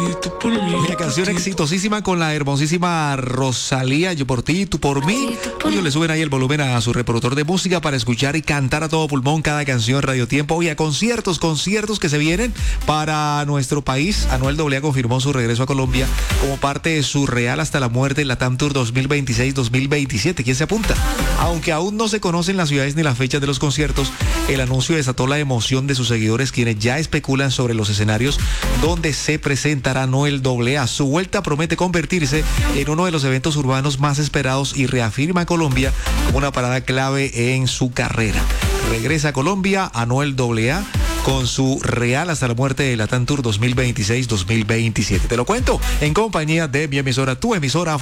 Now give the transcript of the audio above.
La canción exitosísima con la hermosísima Rosalía, Yo por ti, tú por mí. Ellos le suben ahí el volumen a su reproductor de música para escuchar y cantar a todo pulmón cada canción Radio Tiempo. Oye, conciertos que se vienen para nuestro país. Anuel AA confirmó su regreso a Colombia como parte de su Real hasta la muerte Latam Tour 2026-2027. ¿Quién se apunta? Aunque aún no se conocen las ciudades ni las fechas de los conciertos, el anuncio desató la emoción de sus seguidores, quienes ya especulan sobre los escenarios donde se presentará Anuel AA. Su vuelta promete convertirse en uno de los eventos urbanos más esperados y reafirma a Colombia como una parada clave en su carrera. Regresa a Colombia Anuel AA con su Real hasta la muerte de Latam Tour 2026-2027. Te lo cuento en compañía de mi emisora, tu emisora